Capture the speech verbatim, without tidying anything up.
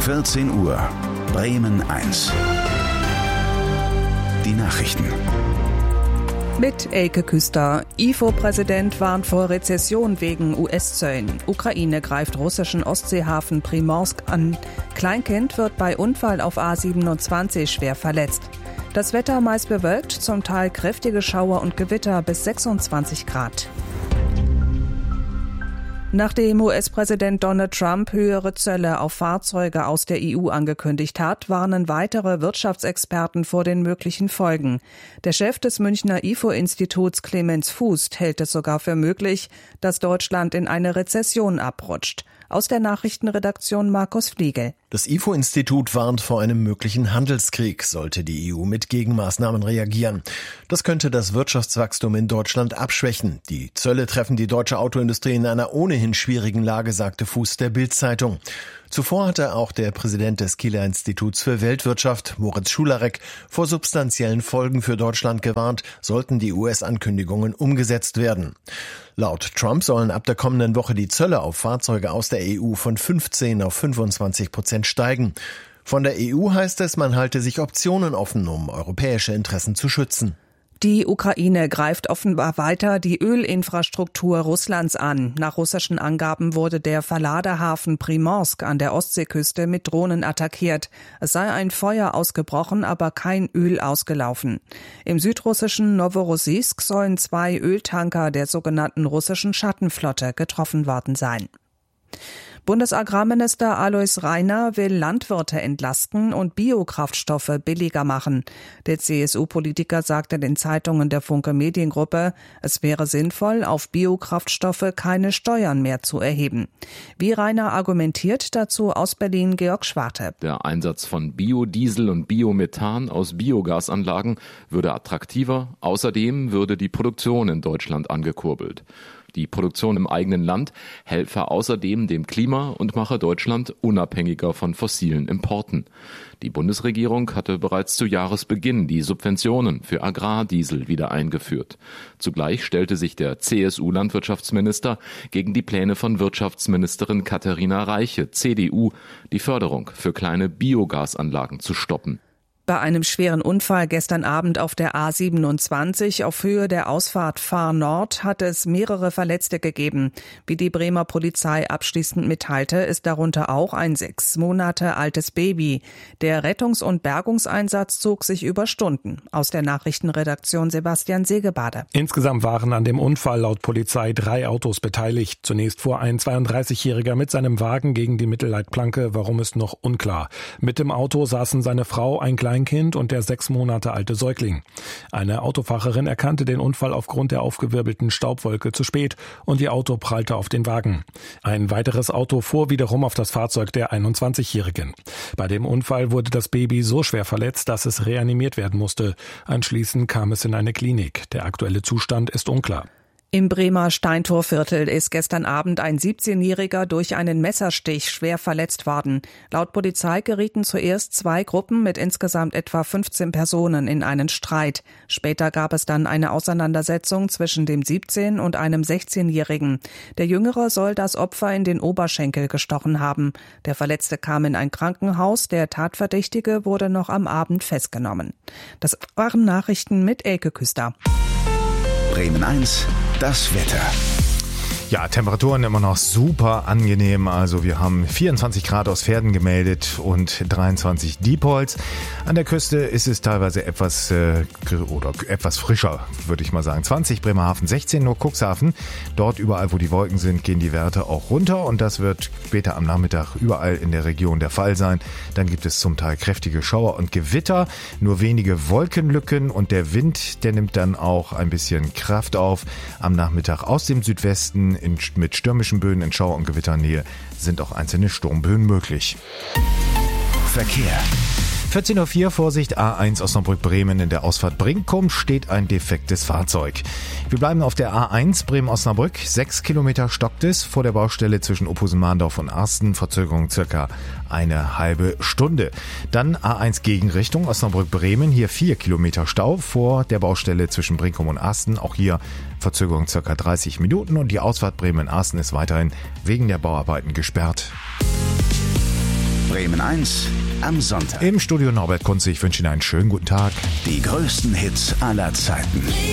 vierzehn Uhr, Bremen eins. Die Nachrichten. Mit Elke Küster. I F O-Präsident warnt vor Rezession wegen U S-Zöllen. Ukraine greift russischen Ostseehafen Primorsk an. Kleinkind wird bei Unfall auf A siebenundzwanzig schwer verletzt. Das Wetter meist bewölkt, zum Teil kräftige Schauer und Gewitter bis sechsundzwanzig Grad. Nachdem U S-Präsident Donald Trump höhere Zölle auf Fahrzeuge aus der E U angekündigt hat, warnen weitere Wirtschaftsexperten vor den möglichen Folgen. Der Chef des Münchner I F O-Instituts Clemens Fußt hält es sogar für möglich, dass Deutschland in eine Rezession abrutscht. Aus der Nachrichtenredaktion Markus Fliegel. Das I F O-Institut warnt vor einem möglichen Handelskrieg, sollte die E U mit Gegenmaßnahmen reagieren. Das könnte das Wirtschaftswachstum in Deutschland abschwächen. Die Zölle treffen die deutsche Autoindustrie in einer ohnehin schwierigen Lage, sagte Fußt der Bild-Zeitung. Zuvor hatte auch der Präsident des Kieler Instituts für Weltwirtschaft, Moritz Schularek, vor substanziellen Folgen für Deutschland gewarnt, sollten die U S-Ankündigungen umgesetzt werden. Laut Trump sollen ab der kommenden Woche die Zölle auf Fahrzeuge aus der E U von fünfzehn auf fünfundzwanzig Prozent steigen. Von der E U heißt es, man halte sich Optionen offen, um europäische Interessen zu schützen. Die Ukraine greift offenbar weiter die Ölinfrastruktur Russlands an. Nach russischen Angaben wurde der Verladehafen Primorsk an der Ostseeküste mit Drohnen attackiert. Es sei ein Feuer ausgebrochen, aber kein Öl ausgelaufen. Im südrussischen Noworossiysk sollen zwei Öltanker der sogenannten russischen Schattenflotte getroffen worden sein. Bundesagrarminister Alois Rainer will Landwirte entlasten und Biokraftstoffe billiger machen. Der C S U-Politiker sagte den Zeitungen der Funke Mediengruppe, es wäre sinnvoll, auf Biokraftstoffe keine Steuern mehr zu erheben. Wie Rainer argumentiert, dazu aus Berlin Georg Schwarte. Der Einsatz von Biodiesel und Biomethan aus Biogasanlagen würde attraktiver. Außerdem würde die Produktion in Deutschland angekurbelt. Die Produktion im eigenen Land helfe außerdem dem Klima und mache Deutschland unabhängiger von fossilen Importen. Die Bundesregierung hatte bereits zu Jahresbeginn die Subventionen für Agrardiesel wieder eingeführt. Zugleich stellte sich der C S U-Landwirtschaftsminister gegen die Pläne von Wirtschaftsministerin Katharina Reiche, C D U, die Förderung für kleine Biogasanlagen zu stoppen. Bei einem schweren Unfall gestern Abend auf der A siebenundzwanzig auf Höhe der Ausfahrt Fahr Nord hat es mehrere Verletzte gegeben. Wie die Bremer Polizei abschließend mitteilte, ist darunter auch ein sechs Monate altes Baby. Der Rettungs- und Bergungseinsatz zog sich über Stunden. Aus der Nachrichtenredaktion Sebastian Segebade. Insgesamt waren an dem Unfall laut Polizei drei Autos beteiligt. Zunächst fuhr ein zweiunddreißigjähriger mit seinem Wagen gegen die Mittelleitplanke, warum ist noch unklar. Mit dem Auto saßen seine Frau, ein Kleinkind und der sechs Monate alte Säugling. Eine Autofahrerin erkannte den Unfall aufgrund der aufgewirbelten Staubwolke zu spät und ihr Auto prallte auf den Wagen. Ein weiteres Auto fuhr wiederum auf das Fahrzeug der einundzwanzigjährigen. Bei dem Unfall wurde das Baby so schwer verletzt, dass es reanimiert werden musste. Anschließend kam es in eine Klinik. Der aktuelle Zustand ist unklar. Im Bremer Steintorviertel ist gestern Abend ein siebzehnjähriger durch einen Messerstich schwer verletzt worden. Laut Polizei gerieten zuerst zwei Gruppen mit insgesamt etwa fünfzehn Personen in einen Streit. Später gab es dann eine Auseinandersetzung zwischen dem siebzehn- und einem sechzehnjährigen. Der Jüngere soll das Opfer in den Oberschenkel gestochen haben. Der Verletzte kam in ein Krankenhaus. Der Tatverdächtige wurde noch am Abend festgenommen. Das waren Nachrichten mit Elke Küster. Bremen eins, das Wetter. Ja, Temperaturen immer noch super angenehm. Also wir haben vierundzwanzig Grad aus Verden gemeldet und dreiundzwanzig Diepholz. An der Küste ist es teilweise etwas äh, oder etwas frischer, würde ich mal sagen. zwanzig Bremerhaven, sechzehn nur Cuxhaven. Dort überall, wo die Wolken sind, gehen die Werte auch runter und das wird später am Nachmittag überall in der Region der Fall sein. Dann gibt es zum Teil kräftige Schauer und Gewitter, nur wenige Wolkenlücken und der Wind, der nimmt dann auch ein bisschen Kraft auf. Am Nachmittag aus dem Südwesten In, mit stürmischen Böen in Schauer- und Gewitternähe sind auch einzelne Sturmböen möglich. Verkehr. vierzehn Uhr vier, Vorsicht, A eins Osnabrück-Bremen. In der Ausfahrt Brinkum steht ein defektes Fahrzeug. Wir bleiben auf der A eins Bremen-Osnabrück. Sechs Kilometer stockt es vor der Baustelle zwischen Ophusen-Mahndorf und Arsten. Verzögerung circa eine halbe Stunde. Dann A eins Gegenrichtung Osnabrück-Bremen. Hier vier Kilometer Stau vor der Baustelle zwischen Brinkum und Arsten. Auch hier Verzögerung circa dreißig Minuten. Und die Ausfahrt Bremen-Arsten ist weiterhin wegen der Bauarbeiten gesperrt. Bremen eins am Sonntag. Im Studio Norbert Kunze, ich wünsche Ihnen einen schönen guten Tag. Die größten Hits aller Zeiten.